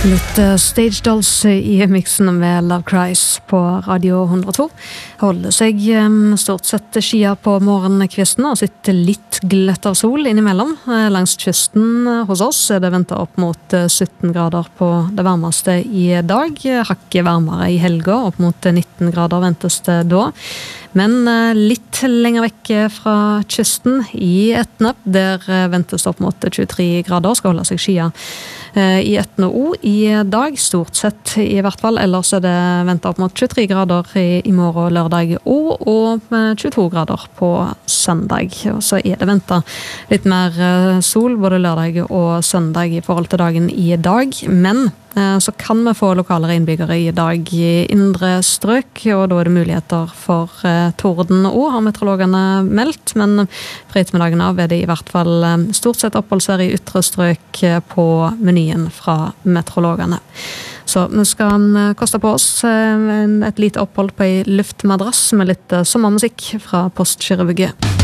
Litt Stage Dolls i mixen med Love Cries på Radio 102. Holder seg stort sett skia på morgenkvisten og sitter litt glett av sol innimellom. Langs kysten hos oss det ventet opp mot 17 grader på det varmeste i dag. Hakket varmere i helga, opp mot 19 grader ventes det da. Men litt lenger vekk fra kysten i Etne, der ventes opp mot 23 grader, skal holde seg skia i Etne O i dag, stort sett i hvert fall. Ellers det ventet opp mot 23 grader i morgen lørdag og 22 grader på søndag. Og så det ventet litt mer sol både lørdag og søndag i forhold til dagen i dag, men så kan vi få lokale regnbyger i dag i indre strøk, og da det muligheter for torden også, har meteorologene meldt, men fra ettermiddagen av det i hvert fall stort sett oppholdsvær i ytre strøk på menyen fra meteorologene. Så vi skal koste på oss et lite opphold på en luftmadrass med litt sommermusikk fra Postgirobygget.